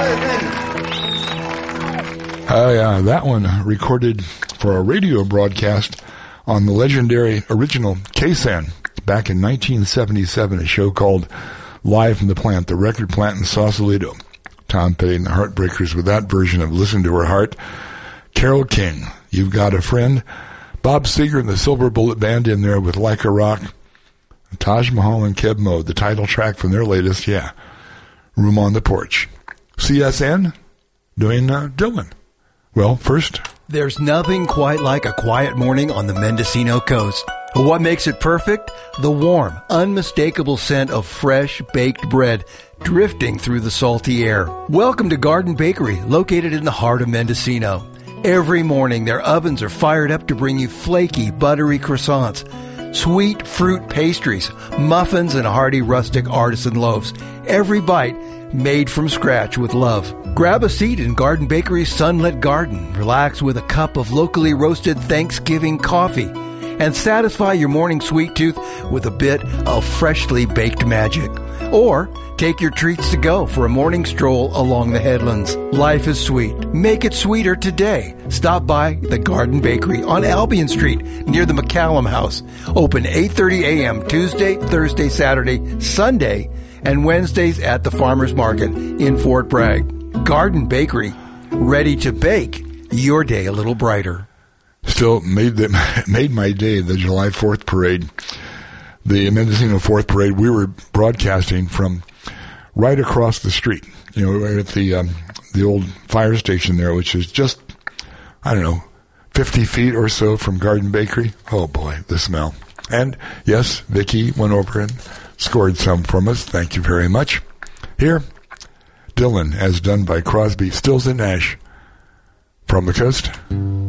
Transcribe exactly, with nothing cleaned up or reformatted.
Oh, yeah, that one recorded for a radio broadcast on the legendary original K-San back in nineteen seventy-seven, a show called Live from the Plant, the record plant in Sausalito. Tom Petty and the Heartbreakers with that version of Listen to Her Heart. Carole King, You've Got a Friend. Bob Seger and the Silver Bullet Band in there with Like a Rock. Taj Mahal and Keb Mo, the title track from their latest, yeah, Room on the Porch. C S N doing uh, Dylan. Well, first, there's nothing quite like a quiet morning on the Mendocino coast. What makes it perfect? The warm, unmistakable scent of fresh baked bread drifting through the salty air. Welcome to Garden Bakery, located in the heart of Mendocino. Every morning, their ovens are fired up to bring you flaky, buttery croissants, sweet fruit pastries, muffins, and hearty rustic artisan loaves. Every bite made from scratch with love. Grab a seat in Garden Bakery's sunlit garden, relax with a cup of locally roasted Thanksgiving coffee, and satisfy your morning sweet tooth with a bit of freshly baked magic. Or take your treats to go for a morning stroll along the headlands. Life is sweet. Make it sweeter today. Stop by the Garden Bakery on Albion Street near the McCallum House. Open eight thirty a.m. Tuesday, Thursday, Saturday, Sunday, and Wednesdays at the Farmers Market in Fort Bragg. Garden Bakery, ready to bake your day a little brighter. Still made the, made my day, the July fourth parade. The Mendocino fourth Parade, we were broadcasting from right across the street. You know, we were at the um, the old fire station there, which is just, I don't know, fifty feet or so from Garden Bakery. Oh, boy, the smell. And, yes, Vicki went over and scored some from us. Thank you very much. Here, Dylan, as done by Crosby, Stills and Nash, from the coast.